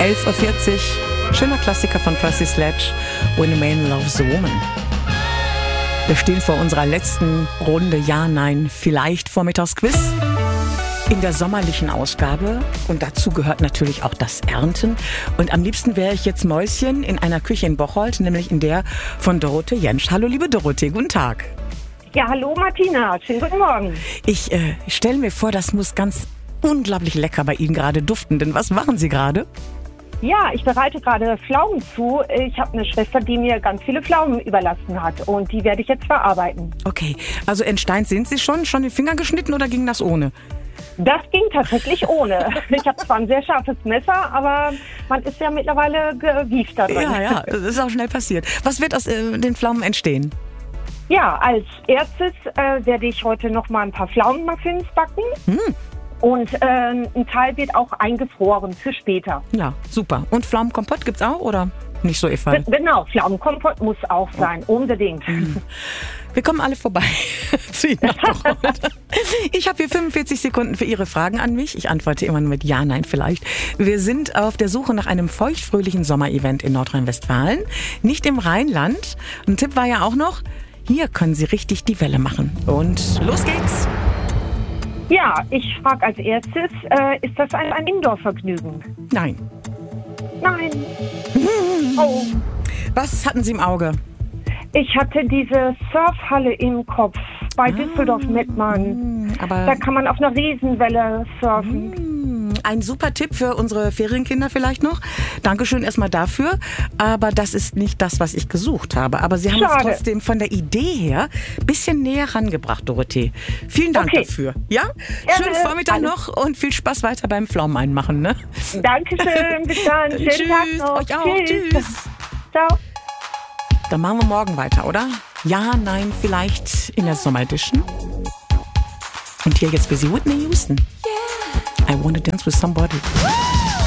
11.40 Uhr. Schöner Klassiker von Percy Sledge. When a Man Loves a Woman. Wir stehen vor unserer letzten Runde Ja, Nein, Vielleicht Vormittagsquiz. In der sommerlichen Ausgabe. Und dazu gehört natürlich auch das Ernten. Und am liebsten wäre ich jetzt Mäuschen in einer Küche in Bocholt, nämlich in der von Dorothee Jentsch. Hallo liebe Dorothee, guten Tag. Ja, hallo Martina, schönen guten Morgen. Ich stelle mir vor, das muss ganz unglaublich lecker bei Ihnen gerade duften. Denn was machen Sie gerade? Ja, ich bereite gerade Pflaumen zu. Ich habe eine Schwester, die mir ganz viele Pflaumen überlassen hat und die werde ich jetzt verarbeiten. Okay, also entsteint sind Sie schon die Finger geschnitten oder ging das ohne? Das ging tatsächlich ohne. Ich habe zwar ein sehr scharfes Messer, aber man ist ja mittlerweile gewieft da drin. Ja, das ist auch schnell passiert. Was wird aus den Pflaumen entstehen? Ja, als erstes werde ich heute noch mal ein paar Pflaumenmuffins backen. Und ein Teil wird auch eingefroren für später. Ja, super. Und Pflaumenkompott gibt's auch oder nicht so Ihr Fall? Genau, Pflaumenkompott muss auch sein, unbedingt. Wir kommen alle vorbei zu Ihnen nach Bocholt. Ich habe hier 45 Sekunden für Ihre Fragen an mich. Ich antworte immer nur mit Ja, Nein, vielleicht. Wir sind auf der Suche nach einem feuchtfröhlichen Sommerevent in Nordrhein-Westfalen, nicht im Rheinland. Ein Tipp war ja auch noch, hier können Sie richtig die Welle machen. Und los geht's. Ja, ich frage als erstes, ist das ein Indoor-Vergnügen? Nein. Nein. Oh. Was hatten Sie im Auge? Ich hatte diese Surfhalle im Kopf bei Düsseldorf-Mettmann. Aber Da kann man auf einer Riesenwelle surfen. ein super Tipp für unsere Ferienkinder vielleicht noch. Dankeschön erstmal dafür. Aber das ist nicht das, was ich gesucht habe. Aber Sie haben uns Schade. trotzdem von der Idee her ein bisschen näher rangebracht, Dorothee. Vielen Dank Okay. dafür. Ja? Gerne. Schönen Vormittag Alles. noch und viel Spaß weiter beim Pflaumen einmachen. Ne? Dankeschön, bis dann. Schönen Tschüss, Tag noch. euch auch. Tschüss. Ciao. Dann machen wir morgen weiter, oder? Ja, nein, vielleicht in der Sommeredition. Und hier jetzt für Sie Whitney Houston. I wanna dance with somebody.